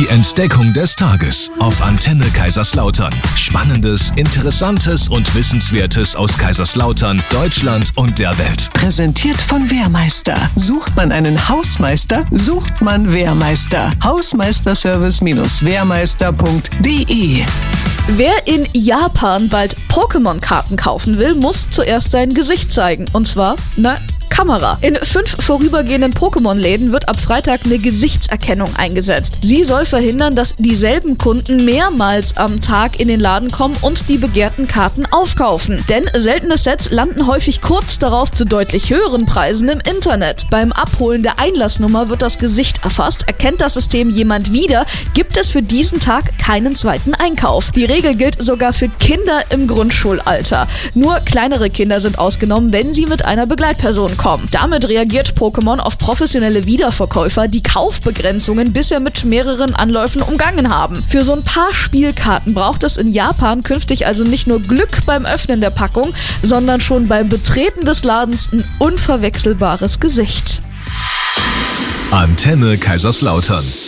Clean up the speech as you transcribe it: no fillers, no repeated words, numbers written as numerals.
Die Entdeckung des Tages auf Antenne Kaiserslautern. Spannendes, Interessantes und Wissenswertes aus Kaiserslautern, Deutschland und der Welt. Präsentiert von Wehrmeister. Sucht man einen Hausmeister, sucht man Wehrmeister. Hausmeisterservice-wehrmeister.de. Wer in Japan bald Pokémon-Karten kaufen will, muss zuerst sein Gesicht zeigen. Und zwar, Kamera. In 5 vorübergehenden Pokémon-Läden wird ab Freitag eine Gesichtserkennung eingesetzt. Sie soll verhindern, dass dieselben Kunden mehrmals am Tag in den Laden kommen und die begehrten Karten aufkaufen. Denn seltene Sets landen häufig kurz darauf zu deutlich höheren Preisen im Internet. Beim Abholen der Einlassnummer wird das Gesicht erfasst. Erkennt das System jemand wieder, gibt es für diesen Tag keinen zweiten Einkauf. Die Regel gilt sogar für Kinder im Grundschulalter. Nur kleinere Kinder sind ausgenommen, wenn sie mit einer Begleitperson kommen. Damit reagiert Pokémon auf professionelle Wiederverkäufer, die Kaufbegrenzungen bisher mit mehreren Anläufen umgangen haben. Für so ein paar Spielkarten braucht es in Japan künftig also nicht nur Glück beim Öffnen der Packung, sondern schon beim Betreten des Ladens ein unverwechselbares Gesicht. Antenne Kaiserslautern.